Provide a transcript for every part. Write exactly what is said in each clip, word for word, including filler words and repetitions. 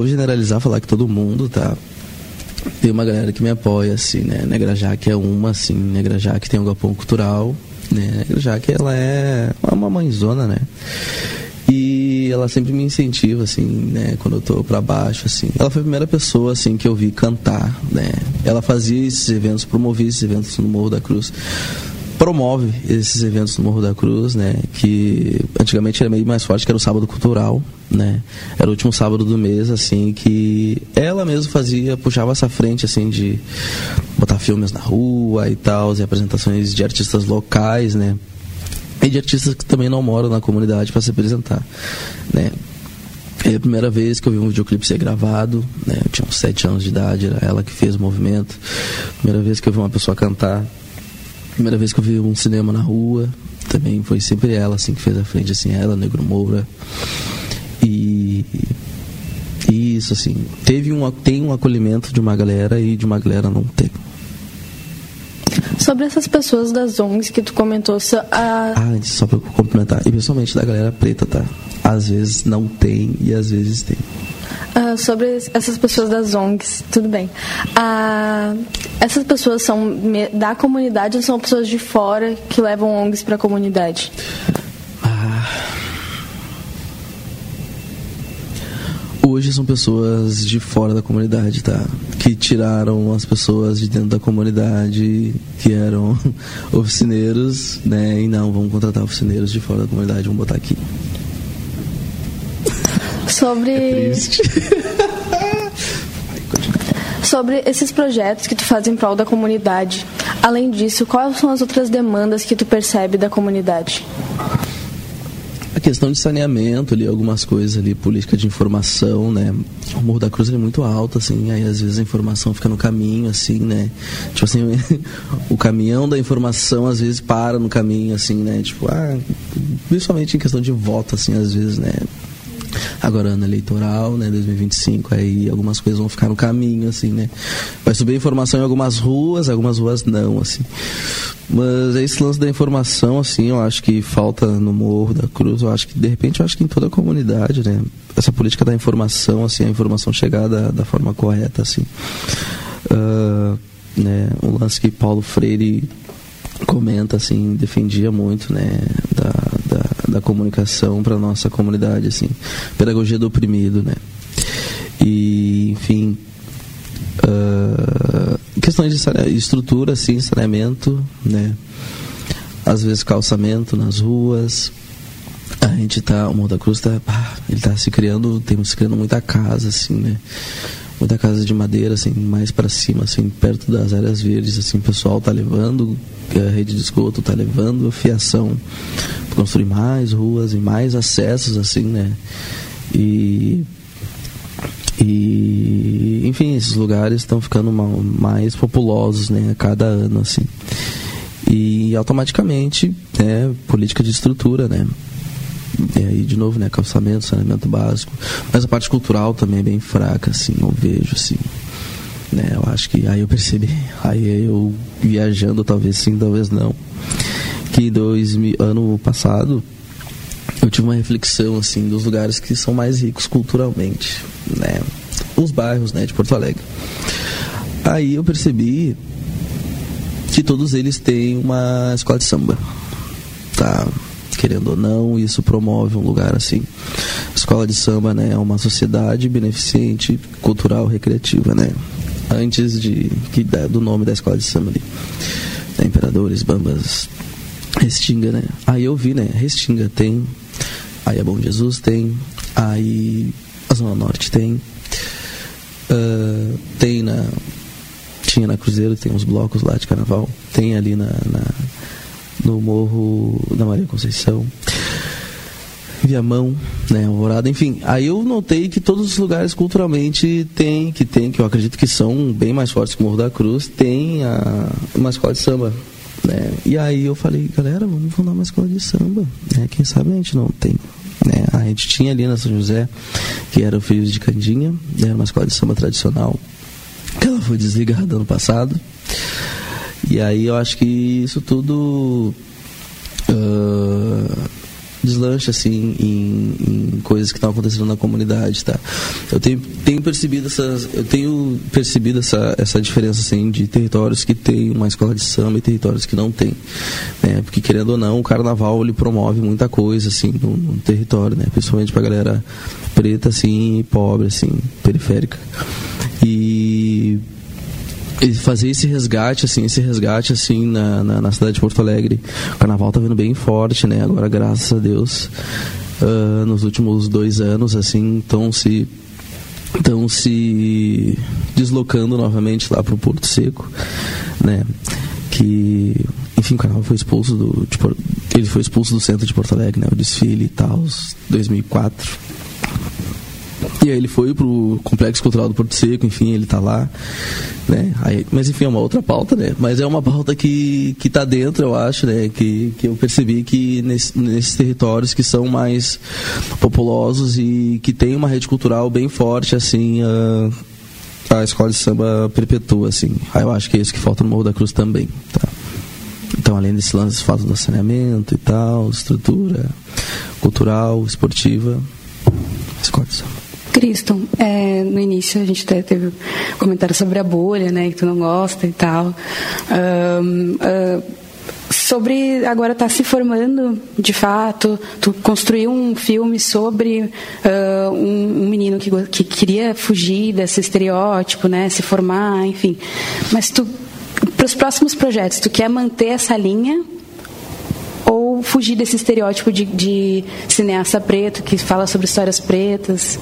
Vou generalizar, falar que todo mundo, tá? Tem uma galera que me apoia, assim, né? Negra Jaque é uma, assim, Negra Jaque tem o galpão cultural, né? Negra Jaque, ela é uma mãezona, né? E ela sempre me incentiva, assim, né, quando eu tô pra baixo, assim. Ela foi a primeira pessoa, assim, que eu vi cantar, né. Ela fazia esses eventos, promovia esses eventos no Morro da Cruz. Promove esses eventos no Morro da Cruz, né, que antigamente era meio mais forte, que era o sábado cultural, né. Era o último sábado do mês, assim, que ela mesma fazia, puxava essa frente, assim, de botar filmes na rua e tal, e apresentações de artistas locais, né. E de artistas que também não moram na comunidade para se apresentar, né? É a primeira vez que eu vi um videoclipe ser gravado, né? Eu tinha uns sete anos de idade, era ela que fez o movimento. Primeira vez que eu vi uma pessoa cantar. Primeira vez que eu vi um cinema na rua, também foi sempre ela, assim, que fez a frente, assim, ela, Negro Moura. E, e isso, assim, teve um, tem um acolhimento de uma galera e de uma galera não tem. Sobre essas pessoas das O N Gs que tu comentou, a... Ah, só pra complementar, e principalmente da galera preta, tá? Às vezes não tem e às vezes tem. Uh, sobre essas pessoas das O N Gs, tudo bem. Uh, essas pessoas são da comunidade ou são pessoas de fora que levam O N Gs pra comunidade? Hoje são pessoas de fora da comunidade, tá? Que tiraram as pessoas de dentro da comunidade, que eram oficineiros, né? E não, vamos contratar oficineiros de fora da comunidade, vamos botar aqui. Sobre... É triste. Sobre esses projetos que tu faz em prol da comunidade, além disso, quais são as outras demandas que tu percebe da comunidade? A questão de saneamento ali, algumas coisas ali, política de informação, né? O Morro da Cruz é muito alto, assim, aí às vezes a informação fica no caminho, assim, né? Tipo assim, o caminhão da informação às vezes para no caminho, assim, né? Tipo, ah, principalmente em questão de voto, assim, às vezes, né? Agora, ano eleitoral, né, dois mil e vinte e cinco, aí algumas coisas vão ficar no caminho, assim, né? Vai subir informação em algumas ruas, algumas ruas não, assim. Mas esse lance da informação, assim, eu acho que falta no Morro da Cruz, eu acho que, de repente, eu acho que em toda a comunidade, né? Essa política da informação, assim, a informação chegar da, da forma correta, assim. Uh, né, um lance que Paulo Freire comenta, assim, defendia muito, né, da, da, da comunicação para nossa comunidade, assim, pedagogia do oprimido, né, e, enfim, uh, questões de estrutura, assim, saneamento, né, às vezes calçamento nas ruas. A gente tá, o Morro da Cruz tá, ah, ele tá se criando, temos se criando muita casa, assim, né, muita casa de madeira, assim, mais para cima, assim, perto das áreas verdes, assim, o pessoal tá levando, a rede de esgoto tá levando a fiação para construir mais ruas e mais acessos, assim, né, e, e enfim, esses lugares estão ficando mais populosos, né, a cada ano, assim, e automaticamente, né, política de estrutura, né. E aí, de novo, né, calçamento, saneamento básico, mas a parte cultural também é bem fraca, assim, eu vejo, assim, né, eu acho que aí eu percebi, aí eu viajando, talvez sim, talvez não, que dois mil, ano passado eu tive uma reflexão, assim, dos lugares que são mais ricos culturalmente, né, os bairros, né, de Porto Alegre. Aí eu percebi que todos eles têm uma escola de samba, tá? Querendo ou não, isso promove um lugar assim. Escola de samba, né, é uma sociedade beneficente, cultural, recreativa, né? Antes de que do nome da escola de samba ali, né, Imperadores, Bambas, Restinga, né? Aí eu vi, né, Restinga tem, aí a Bom Jesus tem, aí a Zona Norte tem, uh, tem na tinha na Cruzeiro, tem uns blocos lá de carnaval, tem ali na, na no Morro da Maria Conceição, Viamão, né, Alvorada, enfim. Aí eu notei que todos os lugares culturalmente tem, que tem, que eu acredito que são bem mais fortes que o Morro da Cruz, tem a, uma escola de samba, né. E aí eu falei, galera, vamos fundar uma escola de samba, né, quem sabe a gente não tem, né. A gente tinha ali na São José, que era o Filhos de Candinha, era uma escola de samba tradicional, que ela foi desligada ano passado. E aí eu acho que isso tudo uh, deslancha assim em, em coisas que estão acontecendo na comunidade, tá? Eu tenho, tenho percebido essas, eu tenho percebido essa, essa diferença assim de territórios que tem uma escola de samba e territórios que não tem, né? Porque querendo ou não, o carnaval ele promove muita coisa assim no, no território, né? Principalmente pra galera preta assim, pobre assim, periférica. E E fazer esse resgate, assim, esse resgate, assim, na, na, na cidade de Porto Alegre. O carnaval tá vindo bem forte, né? Agora, graças a Deus, uh, nos últimos dois anos, assim, estão se, estão se deslocando novamente lá pro Porto Seco, né? Que, enfim, o carnaval foi expulso do, de, ele foi expulso do centro de Porto Alegre, né? O desfile e tal, dois mil e quatro. E aí ele foi pro Complexo Cultural do Porto Seco, enfim, ele tá lá, né? Aí, mas enfim, é uma outra pauta, né? Mas é uma pauta que, que tá dentro, eu acho, né? Que, que eu percebi que nesse, nesses territórios que são mais populosos e que tem uma rede cultural bem forte, assim, a, a escola de samba perpetua, assim. Aí eu acho que é isso que falta no Morro da Cruz também, tá? Então, além desse lance, fato do saneamento e tal, estrutura cultural, esportiva, escola de samba. Criston, é, no início a gente até teve um comentário sobre a bolha, né, que tu não gosta e tal. Um, uh, sobre agora estar tá se formando, de fato, tu construiu um filme sobre uh, um, um menino que, que queria fugir desse estereótipo, né, se formar, enfim. Mas tu, para os próximos projetos, tu quer manter essa linha ou fugir desse estereótipo de, de cineasta preto que fala sobre histórias pretas?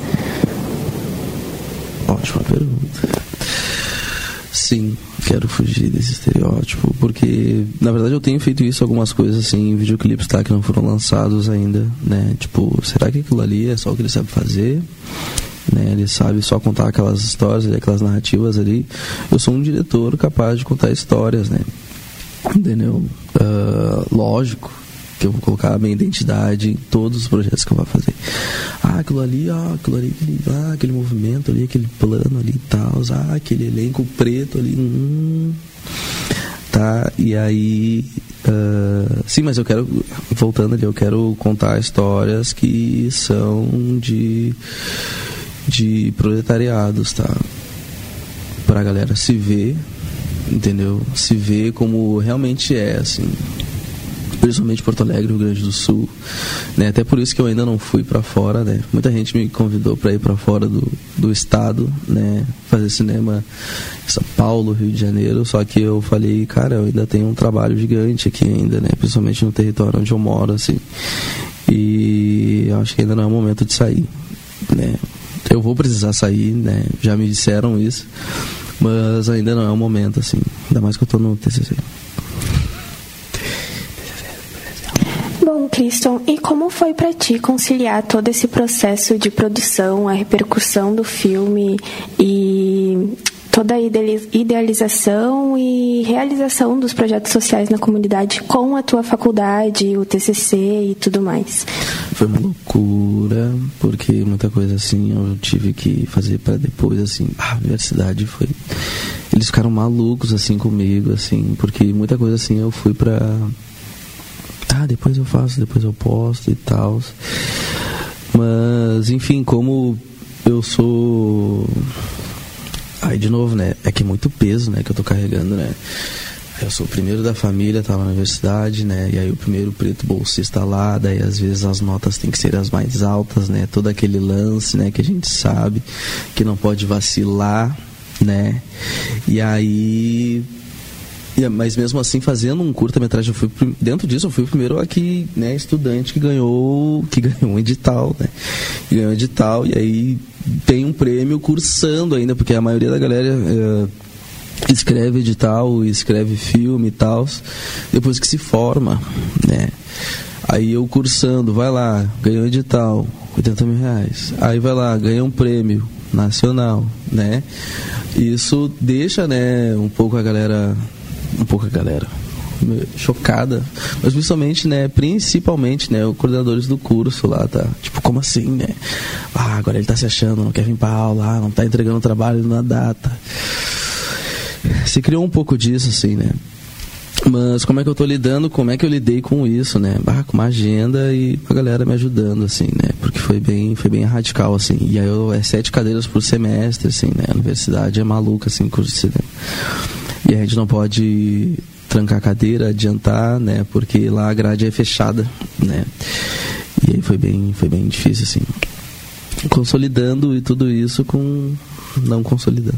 Ótima pergunta. Sim, quero fugir desse estereótipo, porque na verdade eu tenho feito isso, algumas coisas assim, em videoclipes, tá, que não foram lançados ainda, né? Tipo, será que aquilo ali é só o que ele sabe fazer? Né? Ele sabe só contar aquelas histórias, aquelas narrativas ali. Eu sou um diretor capaz de contar histórias, né? Entendeu? Uh, lógico que eu vou colocar a minha identidade em todos os projetos que eu vou fazer. Ah, aquilo ali, ah, aquilo ali, aquele, ah, aquele movimento ali, aquele plano ali e tal, ah, aquele elenco preto ali, hum, tá, e aí, uh, sim, mas eu quero, voltando ali, eu quero contar histórias que são de, de proletariados, tá, pra galera se ver, entendeu, se ver como realmente é, assim, principalmente Porto Alegre, Rio Grande do Sul, né? Até por isso que eu ainda não fui para fora, né? Muita gente me convidou para ir para fora do, do estado, né? Fazer cinema em São Paulo, Rio de Janeiro, só que eu falei, cara, eu ainda tenho um trabalho gigante aqui ainda, né? Principalmente no território onde eu moro, assim, e eu acho que ainda não é o momento de sair, né? Eu vou precisar sair, né? Já me disseram isso, mas ainda não é o momento, assim, ainda mais que eu tô no T C C. Bom, Criston, e como foi para ti conciliar todo esse processo de produção, a repercussão do filme e toda a idealização e realização dos projetos sociais na comunidade com a tua faculdade, o T C C e tudo mais? Foi uma loucura, porque muita coisa assim eu tive que fazer para depois, assim, a universidade foi... Eles ficaram malucos assim comigo, assim, porque muita coisa assim eu fui para... Ah, depois eu faço, depois eu posto e tal. Mas, enfim, como eu sou... Aí, de novo, né? É que é muito peso, né? Que eu tô carregando, né? Eu sou o primeiro da família, tá na universidade, né? E aí o primeiro preto bolsista lá, daí às vezes as notas têm que ser as mais altas, né? Todo aquele lance, né? Que a gente sabe que não pode vacilar, né? E aí... Mas mesmo assim, fazendo um curta-metragem, eu fui, dentro disso eu fui o primeiro aqui, né, estudante que ganhou, que ganhou um edital, né? Que ganhou um edital, e aí tem um prêmio cursando ainda, porque a maioria da galera é, escreve edital, escreve filme e tal, depois que se forma, né? Aí eu cursando, vai lá, ganhou um edital, oitenta mil reais. Aí vai lá, ganha um prêmio nacional, né? Isso deixa, né, um pouco a galera... um pouco a galera chocada, mas principalmente, né, principalmente, né, os coordenadores do curso lá, tá, tipo, como assim, né, ah, agora ele tá se achando, não quer vir pra aula, não tá entregando o trabalho na data, se criou um pouco disso, assim, né, Mas como é que eu tô lidando, como é que eu lidei com isso, né? Ah, com uma agenda e a galera me ajudando, assim, né? Porque foi bem, foi bem radical, assim. E aí eu, é sete cadeiras por semestre, assim, né? A universidade é maluca, assim, curso de cinema. E a gente não pode trancar a cadeira, adiantar, né? Porque lá a grade é fechada, né? E aí foi bem, foi bem difícil, assim. Consolidando e tudo isso com não consolidando.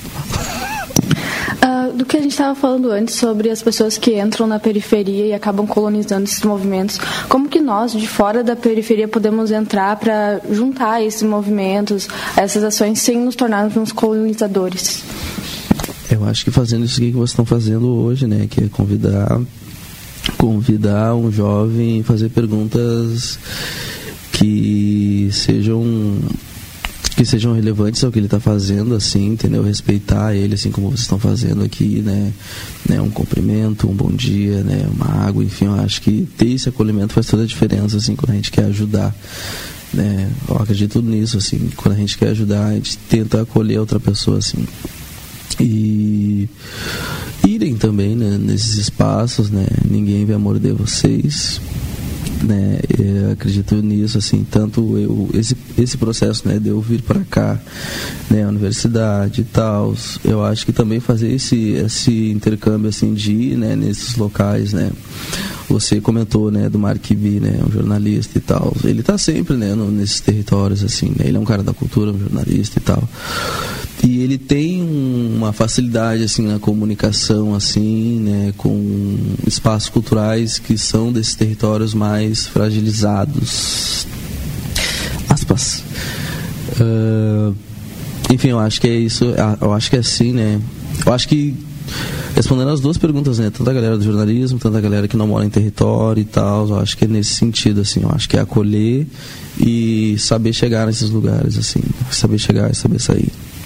Uh, do que a gente estava falando antes sobre as pessoas que entram na periferia e acabam colonizando esses movimentos, como que nós, de fora da periferia, podemos entrar para juntar esses movimentos, essas ações, sem nos tornarmos uns colonizadores? Eu acho que fazendo isso que vocês estão fazendo hoje, né, que é convidar, convidar um jovem e fazer perguntas que sejam... que sejam relevantes ao que ele está fazendo, assim, entendeu? Respeitar ele, assim como vocês estão fazendo aqui, né? né? Um cumprimento, um bom dia, né? Uma água, enfim, eu acho que ter esse acolhimento faz toda a diferença, assim, quando a gente quer ajudar, né? Eu acredito nisso, assim, quando a gente quer ajudar, a gente tenta acolher outra pessoa, assim. E irem também, né? Nesses espaços, né? Ninguém vai morder vocês, né, eu acredito nisso, assim, tanto eu, esse, esse processo, né, de eu vir para cá, né, a universidade e tal, eu acho que também fazer esse, esse intercâmbio, assim, de ir, né, nesses locais, né, você comentou, né, do Mark B, né, um jornalista e tal, ele tá sempre, né, no, nesses territórios, assim, né, ele é um cara da cultura, um jornalista e tal, e ele tem uma facilidade, assim, na comunicação, assim, né, com espaços culturais que são desses territórios mais fragilizados, aspas. Uh, enfim, eu acho que é isso, eu acho que é assim, né, eu acho que respondendo as duas perguntas, né, tanto a galera do jornalismo, tanto a galera que não mora em território e tal, eu acho que é nesse sentido, assim, eu acho que é acolher e saber chegar nesses lugares, assim, saber chegar e saber sair.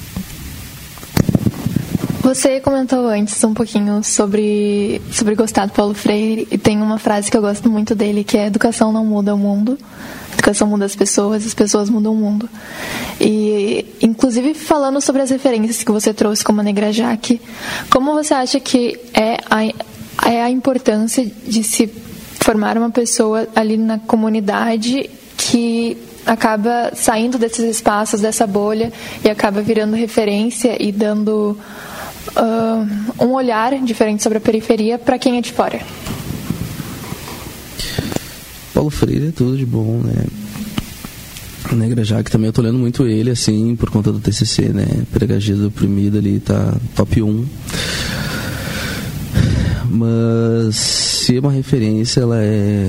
Você comentou antes um pouquinho sobre, sobre gostar do Paulo Freire, e tem uma frase que eu gosto muito dele, que é: educação não muda o mundo, educação muda as pessoas, as pessoas mudam o mundo. E, inclusive, falando sobre as referências que você trouxe, como a Negra Jaque, como você acha que é a, é a importância de se formar uma pessoa ali na comunidade que acaba saindo desses espaços, dessa bolha, e acaba virando referência e dando uh, um olhar diferente sobre a periferia para quem é de fora? Paulo Freire é tudo de bom, né? Negra Jaque também, eu tô lendo muito ele, assim, por conta do T C C, né? Pedagogia do Oprimido ali tá top um. Mas se é uma referência, ela é...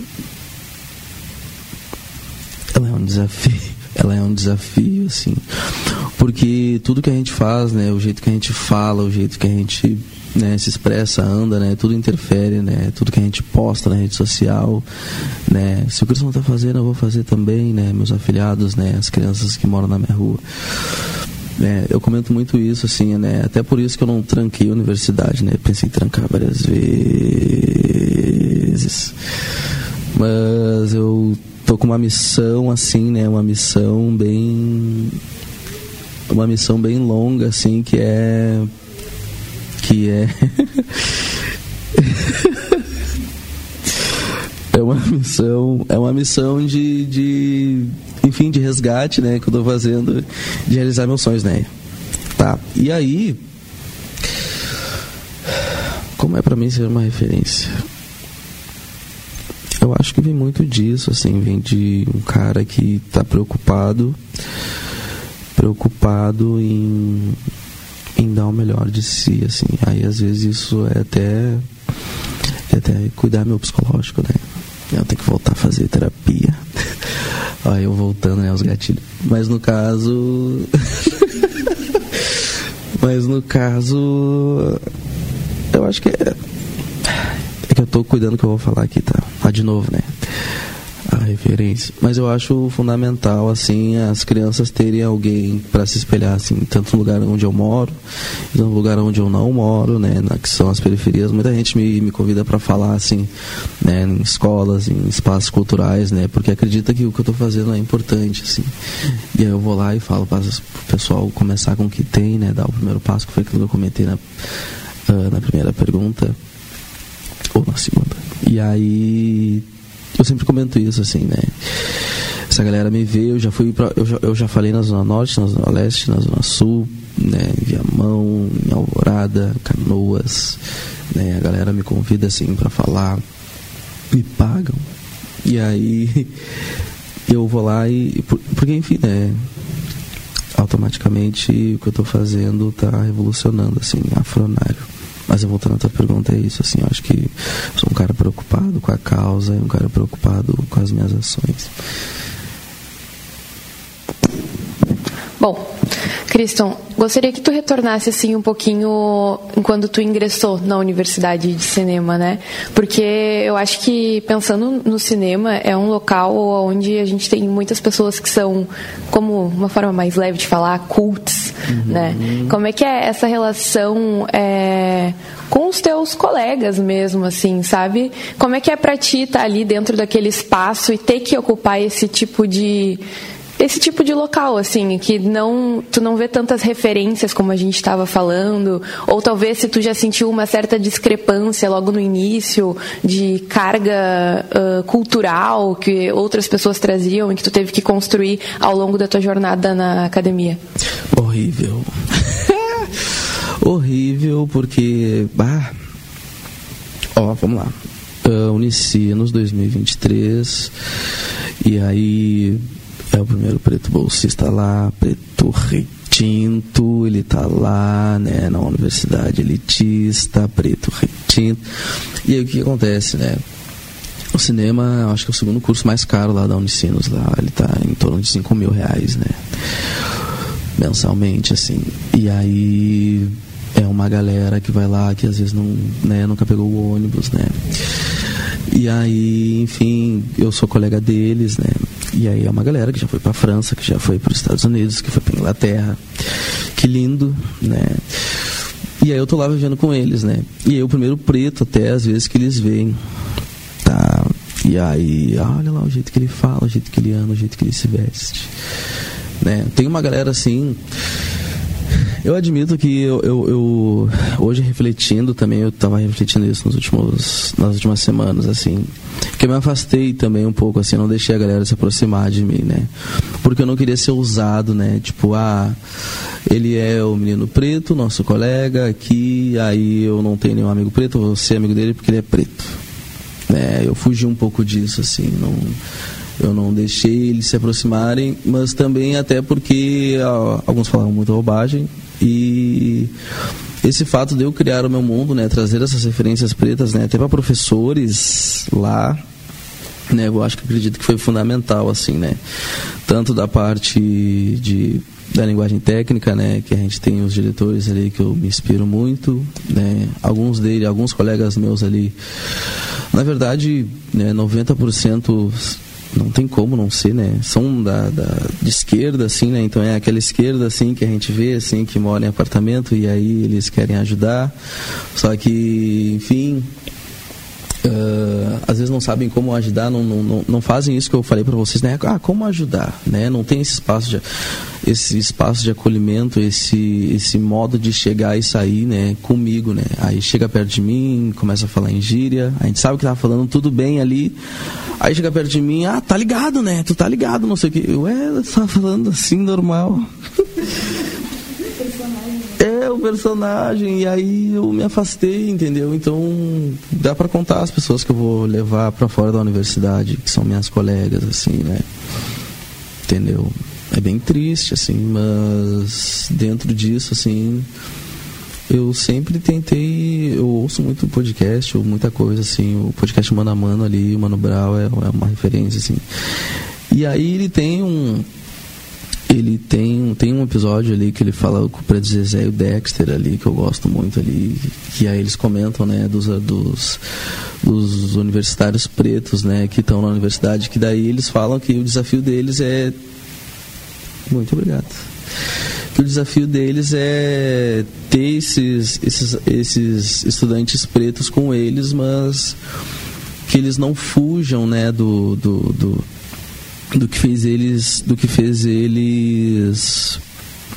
ela é um desafio. Ela é um desafio, assim. Porque tudo que a gente faz, né? O jeito que a gente fala, o jeito que a gente... né, se expressa, anda, né, tudo interfere, né, tudo que a gente posta na rede social, né, se o Cristo não está fazendo, eu vou fazer também, né, meus afiliados, né, as crianças que moram na minha rua, né, eu comento muito isso, assim, né, até por isso que eu não tranquei a universidade, né, pensei em trancar várias vezes, mas eu tô com uma missão, assim, né, uma missão bem, uma missão bem longa, assim, que é que é é uma missão é uma missão de, de enfim, de resgate, né, que eu tô fazendo, de realizar meus sonhos, né, tá, e aí como é pra mim ser uma referência? Eu acho que vem muito disso, assim, vem de um cara que tá preocupado preocupado em em dar o melhor de si, assim. Aí às vezes isso é até é até cuidar meu psicológico, né? Eu tenho que voltar a fazer terapia. Aí eu voltando, né, aos gatilhos. Mas no caso mas no caso eu acho que é é que eu tô cuidando do que eu vou falar aqui, tá? Ah, de novo, né? A referência, mas eu acho fundamental, assim, as crianças terem alguém para se espelhar, assim, tanto no lugar onde eu moro, no lugar onde eu não moro, né, na, que são as periferias. Muita gente me, me convida para falar, assim, né, em escolas, em espaços culturais, né, porque acredita que o que eu tô fazendo é importante, assim, e aí eu vou lá e falo para o pessoal começar com o que tem, né, dar o primeiro passo, que foi aquilo que eu comentei na, uh, na primeira pergunta. ou na segunda. E aí eu sempre comento isso, assim, né? Essa galera me vê, eu já fui pra, eu, já, eu já falei na Zona Norte, na Zona Leste, na Zona Sul, né? Em Viamão, em Alvorada, Canoas, né? A galera me convida, assim, pra falar, me pagam. E aí eu vou lá e... Porque, enfim, né? Automaticamente o que eu tô fazendo tá revolucionando, assim, afronário. Mas eu voltando à tua pergunta, é isso, assim, eu acho que sou um cara preocupado com a causa e um cara preocupado com as minhas ações. Bom, Criston, gostaria que tu retornasse assim um pouquinho quando tu ingressou na Universidade de Cinema, né? Porque eu acho que pensando no cinema é um local onde a gente tem muitas pessoas que são, como uma forma mais leve de falar, cults, uhum. né? Como é que é essa relação é, com os teus colegas mesmo, assim, sabe? Como é que é pra ti estar ali dentro daquele espaço e ter que ocupar esse tipo de... esse tipo de local, assim, que não, tu não vê tantas referências como a gente estava falando, ou talvez se tu já sentiu uma certa discrepância logo no início de carga uh, cultural que outras pessoas traziam e que tu teve que construir ao longo da tua jornada na academia. Horrível. Horrível, porque... Bah. Ó, vamos lá. Uh, Unicinos dois mil e vinte e três, e aí... É o primeiro preto bolsista lá, preto retinto, ele tá lá, né, na universidade elitista, preto retinto. E aí o que acontece, né? O cinema, acho que é o segundo curso mais caro lá da Unicinos, lá, ele tá em torno de cinco mil reais, né? Mensalmente, assim. E aí é uma galera que vai lá, que às vezes não, né, nunca pegou o ônibus, né? E aí, enfim, eu sou colega deles, né? E aí é uma galera que já foi pra França, que já foi para os Estados Unidos, que foi pra Inglaterra. Que lindo, né? E aí eu tô lá vivendo com eles, né? E aí o primeiro preto até, às vezes, que eles veem, tá? E aí, olha lá o jeito que ele fala, o jeito que ele anda, o jeito que ele se veste, né? Tem uma galera assim... Eu admito que eu, eu, eu hoje refletindo também, eu estava refletindo isso nos últimos, nas últimas semanas, assim, que eu me afastei também um pouco, assim, não deixei a galera se aproximar de mim, né? Porque eu não queria ser usado, né? Tipo, ah, ele é o menino preto, nosso colega aqui, aí eu não tenho nenhum amigo preto, vou ser amigo dele porque ele é preto, né? Eu fugi um pouco disso, assim, não... Eu não deixei eles se aproximarem, mas também até porque ó, alguns falaram muita bobagem, e esse fato de eu criar o meu mundo, né, trazer essas referências pretas, né, até para professores lá, né, eu acho que acredito que foi fundamental, assim, né, tanto da parte de da linguagem técnica, né, que a gente tem os diretores ali que eu me inspiro muito, né, alguns deles, alguns colegas meus ali, na verdade, né, noventa por cento não tem como não ser, né? São da, da, de esquerda, assim, né? Então é aquela esquerda, assim, que a gente vê, assim, que mora em apartamento e aí eles querem ajudar. Só que, enfim, uh, às vezes não sabem como ajudar, não, não, não fazem isso que eu falei para vocês, né? Ah, como ajudar, né? Não tem esse espaço de, esse espaço de acolhimento, esse, esse modo de chegar e sair, né? Comigo, né? Aí chega perto de mim, começa a falar em gíria, a gente sabe que tá falando tudo bem ali. Aí chega perto de mim, ah, tá ligado, né? Tu tá ligado, não sei o que. Ué, tu tá falando assim, normal. É, o personagem. E aí eu me afastei, entendeu? Então, dá pra contar as pessoas que eu vou levar pra fora da universidade, que são minhas colegas, assim, né? Entendeu? É bem triste, assim, mas dentro disso, assim... Eu sempre tentei, eu ouço muito podcast, ou muita coisa, assim, o podcast Mano a Mano ali, o Mano Brown é, é uma referência, assim. E aí ele tem um, ele tem, tem um episódio ali que ele fala com o Preto Zezé e o Dexter ali, que eu gosto muito ali, que aí eles comentam, né, dos, dos, dos universitários pretos, né, que estão na universidade, que daí eles falam que o desafio deles é... Muito obrigado. Que o desafio deles é ter esses, esses, esses estudantes pretos com eles, mas que eles não fujam, né, do, do, do, do que fez eles, do que fez eles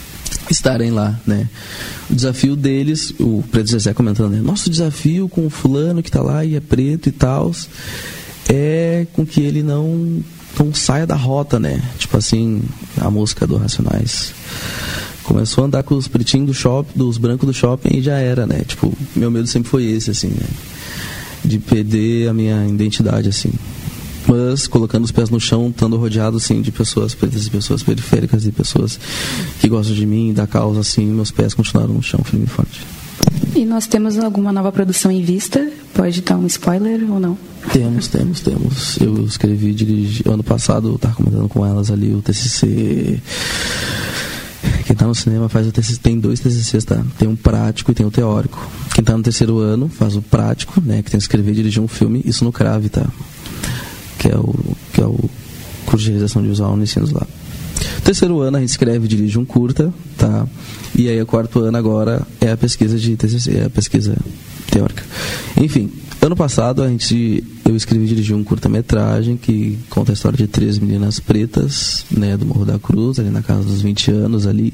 estarem lá, né? O desafio deles, o Preto Zezé comentando, né? Nosso desafio com o fulano que tá lá e é preto e tal, é com que ele não, não saia da rota, né? Tipo assim, a música do Racionais. Começou a andar com os pretinhos do shopping, dos brancos do shopping e já era, né? Tipo, meu medo sempre foi esse, assim, né? De perder a minha identidade, assim. Mas colocando os pés no chão, estando rodeado, assim, de pessoas pretas e pessoas periféricas e pessoas que gostam de mim, da causa, assim, meus pés continuaram no chão, firme e forte. E nós temos alguma nova produção em vista? Pode dar um spoiler ou não? Temos, temos, temos. Eu escrevi, dirigi, ano passado, eu estava comentando com elas ali, o T C C... Quem está no cinema faz o T C C, tem dois T C Cs, tá? Tem um prático e tem um teórico. Quem está no terceiro ano faz o prático, né? Que tem que escrever e dirigir um filme, isso no CRAVE, tá? Que é o, que é o curso de realização de visual no ensino lá. Terceiro ano a gente escreve e dirige um curta, tá? E aí o quarto ano agora é a pesquisa de T C C, é a pesquisa teórica. Enfim, ano passado a gente, eu escrevi e dirigi um curta-metragem que conta a história de três meninas pretas, né, do Morro da Cruz, ali na casa dos vinte anos ali.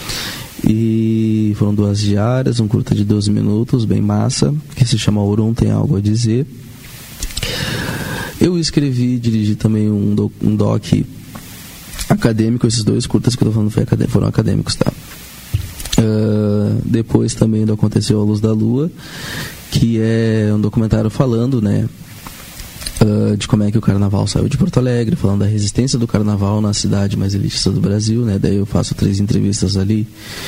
E foram duas diárias, um curta de doze minutos, bem massa, que se chama Orum Tem Algo a Dizer. Eu escrevi e dirigi também um, do, um doc acadêmico, esses dois curtas que eu tô falando foi acadê- foram acadêmicos, tá? Uh, depois também do Aconteceu a Luz da Lua, que é um documentário falando, né, uh, de como é que o carnaval saiu de Porto Alegre, falando da resistência do carnaval na cidade mais elitista do Brasil, né? Daí eu faço três entrevistas ali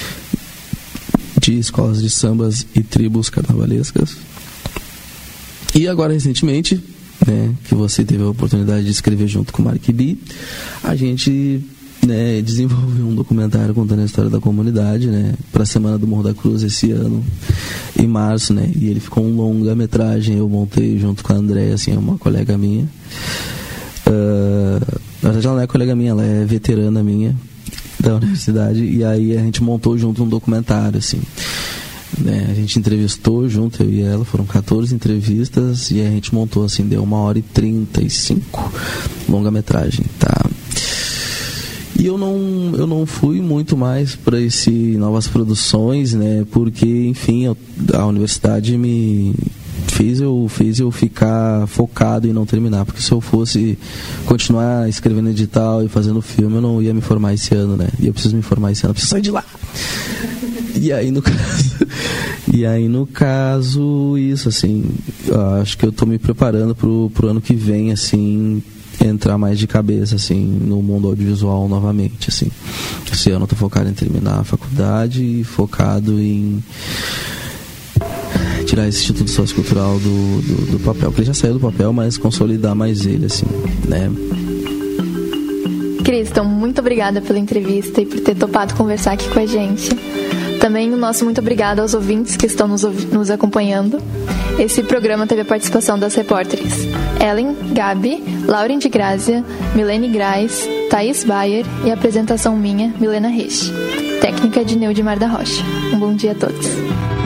de escolas de sambas e tribos carnavalescas. E agora, recentemente, né, que você teve a oportunidade de escrever junto com o Mark B, a gente, né, desenvolveu um documentário contando a história da comunidade, né, para a Semana do Morro da Cruz esse ano, em março, né, e ele ficou um longa-metragem, eu montei junto com a Andréia, assim, uma colega minha. Uh, na verdade ela não é colega minha, ela é veterana minha da universidade, e aí a gente montou junto um documentário, assim. Né, a gente entrevistou junto, eu e ela, foram quatorze entrevistas e a gente montou, assim, deu uma hora e trinta e cinco longa-metragem, tá? E eu não, eu não fui muito mais para esse novas produções, né? Porque, enfim, eu, a universidade me fez eu, fez eu ficar focado em não terminar, porque se eu fosse continuar escrevendo edital e fazendo filme, eu não ia me formar esse ano, né? E eu preciso me formar esse ano, eu preciso sair de lá. E aí, no caso, e aí, no caso, isso, assim, acho que eu tô me preparando pro, pro ano que vem, assim, entrar mais de cabeça, assim, no mundo audiovisual novamente, assim. Esse ano eu tô focado em terminar a faculdade e focado em tirar esse Instituto Sociocultural do, do, do papel, porque ele já saiu do papel, mas consolidar mais ele, assim, né? Criston, muito obrigada pela entrevista e por ter topado conversar aqui com a gente. Também o nosso muito obrigado aos ouvintes que estão nos, nos acompanhando. Esse programa teve a participação das repórteres Ellen, Gabi, Lauren de Grazia, Milene Grais, Thaís Bayer e a apresentação minha, Milena Reich. Técnica de Neudimar da Rocha. Um bom dia a todos.